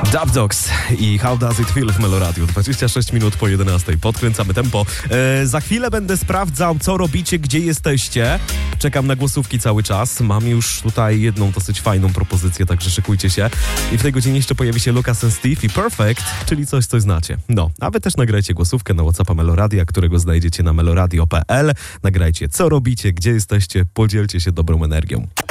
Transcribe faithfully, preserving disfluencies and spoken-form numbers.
Dub Dogs i How Does It Feel w Meloradiu. dwadzieścia sześć minut po jedenastej. Podkręcamy tempo. E, za chwilę będę sprawdzał, co robicie, gdzie jesteście. Czekam na głosówki cały czas. Mam już tutaj jedną dosyć fajną propozycję, także szykujcie się. I w tej godzinie jeszcze pojawi się Lucas and Steve i Perfect, czyli coś, co znacie. No, a wy też nagrajcie głosówkę na WhatsAppa Meloradia, którego znajdziecie na meloradio kropka p l. Nagrajcie, co robicie, gdzie jesteście, podzielcie się dobrą energią.